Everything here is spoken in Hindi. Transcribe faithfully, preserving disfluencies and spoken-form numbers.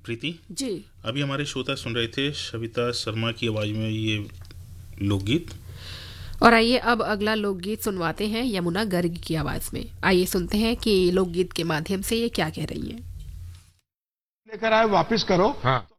प्रीति जी, अभी हमारे श्रोता सुन रहे थे सविता शर्मा की आवाज में ये लोकगीत। और आइए अब अगला लोकगीत सुनवाते हैं यमुना गर्ग की आवाज में। आइए सुनते हैं कि लोकगीत के माध्यम से ये क्या कह रही है। लेकर आए वापस करो। हाँ।